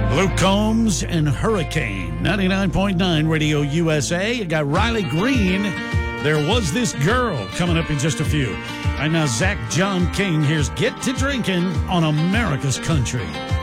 Luke Combs and Hurricane, 99.9 Radio USA. You got Riley Green. There Was This Girl coming up in just a few. Right now, Zach John King. Here's Get to Drinking on America's Country.